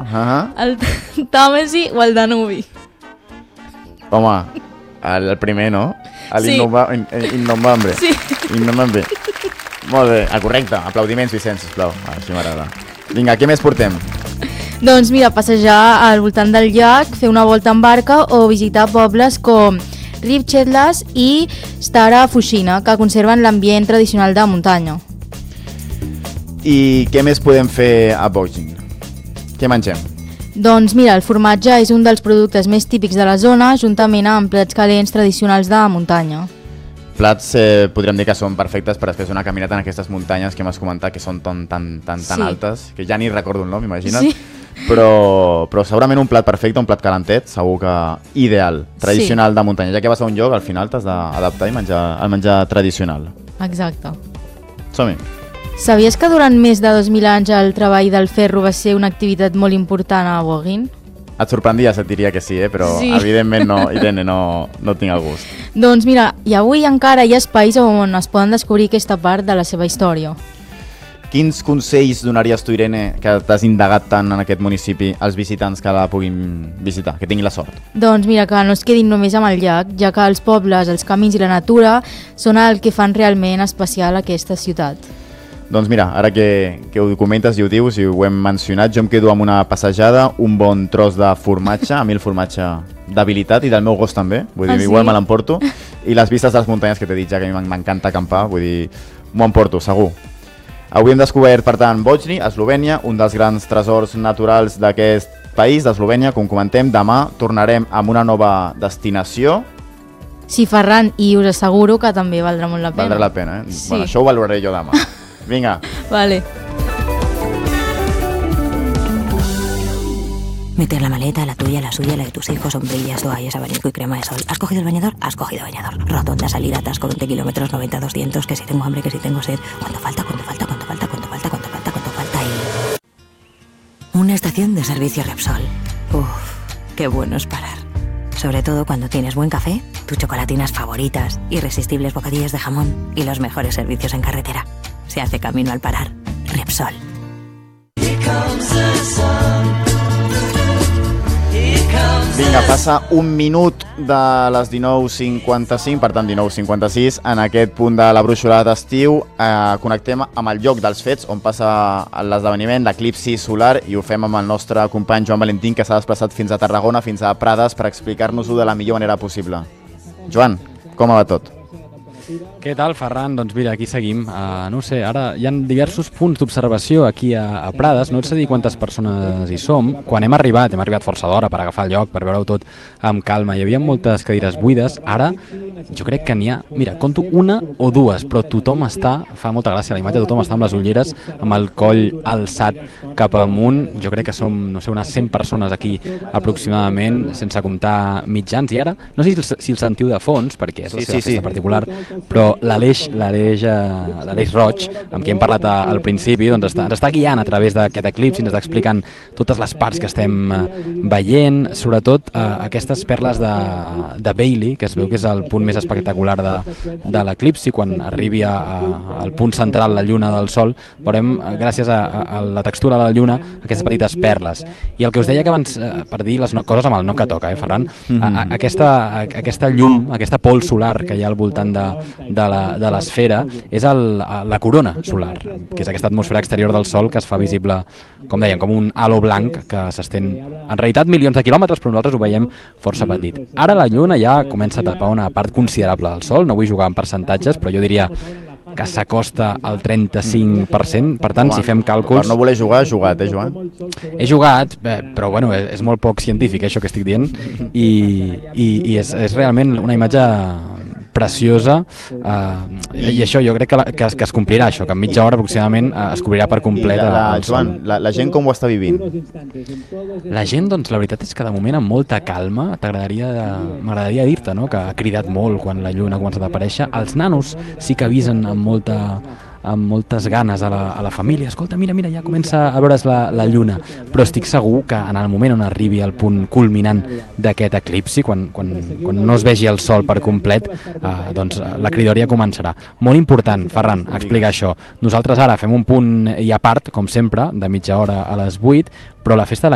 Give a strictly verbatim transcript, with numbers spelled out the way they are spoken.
Uh-huh. El Tàmesi o el Danubi? Home, el, el primer, no? Sí. L'innombrable. Sí. Innombrable. Molt bé, ah, correcte. Aplaudiments, Vicenç, sisplau. Ah, així m'agrada. Vinga, què més portem? Doncs mira, passejar al voltant del llac, fer una volta en barca o visitar pobles com Ribchetlas i Stara Fushina, que conserven l'ambient tradicional de muntanya. I què més podem fer a Bojin? Què mengem? Doncs mira, el formatge és un dels productes més típics de la zona, juntament amb plats calents tradicionals de muntanya. Plats eh, podríem dir que són perfectes per després una caminata en aquestes muntanyes que m'has comentat que són tan, tan, tan, tan Sí. altes, que ja ni recordo el nom, imagina't. Sí. Però, però segurament un plat perfecte, un plat calentet, segur que ideal, tradicional de muntanya. Ja que vas a un lloc, al final t'has d'adaptar i menjar el menjar tradicional. Exacte. Som-hi. Sabies que durant més de dos mil anys el treball del ferro va ser una activitat molt important a Boguín? Et sorprendria si et diria que sí, eh? Però Sí. evidentment no, Irene, no, no tinc el gust. Doncs mira, i avui encara hi ha espais on es poden descobrir aquesta part de la seva història. Quins consells donaries tu, Irene, que t'has indagat tant en aquest municipi als visitants que la puguin visitar, que tinguin la sort? Doncs mira, que no es quedin només amb el llac, ja que els pobles, els camins i la natura són el que fan realment especial aquesta ciutat. Doncs mira, ara que, que ho comentes i ho dius i ho hem mencionat, jo em quedo amb una passejada, un bon tros de formatge, a mi el formatge d'habilitat i del meu gos també, vull dir, Ah, sí? igual me l'emporto, i les vistes de les muntanyes que t'he dit ja, que a mi m'encanta acampar, vull dir, m'ho emporto, segur. Avui hem descobert, per tant, Bojni, Eslovènia, un dels grans tresors naturals d'aquest país, d'Eslovènia, com comentem. Demà tornarem amb una nova destinació. Sí, Ferran, i us asseguro que també valdrà molt la pena. Valdrà la pena, eh? Sí. Bueno, això ho valoraré jo demà. Vinga. Vale. Meter la maleta, la tuya, la suya, la de tus hijos, sombrillas, toallas, abanico y crema de sol. ¿Has cogido el bañador? Has cogido bañador. Rotonda, salida, atasco, veinte kilómetros, noventa, doscientos, que si tengo hambre, que si tengo sed. ¿Cuánto falta? ¿Cuánto falta? ¿Cuánto falta? ¿Cuánto falta? ¿Cuánto falta? ¿Cuánto falta? Y... una estación de servicio Repsol. Uf, qué bueno es parar. Sobre todo cuando tienes buen café, tus chocolatinas favoritas, irresistibles bocadillos de jamón y los mejores servicios en carretera. Se hace camino al parar. Repsol. Vinga, passa un minut de les dinou cinquanta-cinc, per tant dinou cinquanta-sis, en aquest punt de la brúixola d'estiu. Eh, connectem amb el lloc dels fets on passa l'esdeveniment, l'eclipsi solar, i ho fem amb el nostre company Joan Valentín, que s'ha desplaçat fins a Tarragona, fins a Prades, per explicar-nos-ho de la millor manera possible. Joan, com va tot? Què tal, Ferran? Doncs mira, aquí seguim. Uh, no ho sé, ara hi ha diversos punts d'observació aquí a, a Prades. No et sé dir quantes persones hi som. Quan hem arribat, hem arribat força d'hora per agafar el lloc, per veure-ho tot amb calma. Hi havia moltes cadires buides. Ara jo crec que n'hi ha, mira, conto una o dues, però tothom està, fa molta gràcia la imatge, tothom està amb les ulleres, amb el coll alçat cap amunt. Jo crec que som, no sé, unes cent persones aquí aproximadament, sense comptar mitjans. I ara, no sé si el, si el sentiu de fons, perquè és la Sí, seva sí, festa sí. particular, però l'Aleix, l'Aleix, eh, l'Aleix Roig, amb qui hem parlat a, al principi, doncs està, ens està guiant a través d'aquest eclipsi, ens està explicant totes les parts que estem eh, veient, sobretot eh, aquestes perles de, de Bailey, que es veu que és el punt més espectacular de, de l'eclipsi. Quan arribi a, a, al punt central, la lluna del sol, veurem, eh, gràcies a, a, a la textura de la lluna, aquestes petites perles. I el que us deia que abans, eh, per dir les no, coses amb el no que toca, eh, Ferran? Mm-hmm. a, a, aquesta, a, aquesta llum, aquesta pols solar que hi ha al voltant de, de la- de l'esfera, és el, la corona solar, que és aquesta atmosfera exterior del Sol que es fa visible, com dèiem, com un halo blanc que s'estén, en realitat, milions de quilòmetres, però nosaltres ho veiem força petit. Ara la Lluna ja comença a tapar una part considerable del Sol, no vull jugar en percentatges, però jo diria que s'acosta al trenta-cinc per cent, per tant, si fem càlculs... Per no voler jugar, has jugat, eh, Joan? He jugat, eh, però bueno, és, és molt poc científic, eh, això que estic dient, i, i, i és, és realment una imatge preciosa, eh, i això jo crec que, la, que, es, que es complirà, això, que en mitja hora aproximadament eh, es cobrirà per I complet la, la, el sol. Joan, la, la gent com ho està vivint? La gent, doncs, la veritat és que de moment amb molta calma, t'agradaria, m'agradaria dir-te, no?, que ha cridat molt quan la lluna ha començat a aparèixer. Els nanos sí que avisen amb molta amb moltes ganes a la, a la família. Escolta, mira, mira, ja comença a veure's la, la lluna. Però estic segur que en el moment on arribi al punt culminant d'aquest eclipsi, quan, quan, quan no es vegi el sol per complet, eh, doncs la cridoria començarà. Molt important, Ferran, explicar això. Nosaltres ara fem un punt i a part, com sempre, de mitja hora a les vuit, però la festa de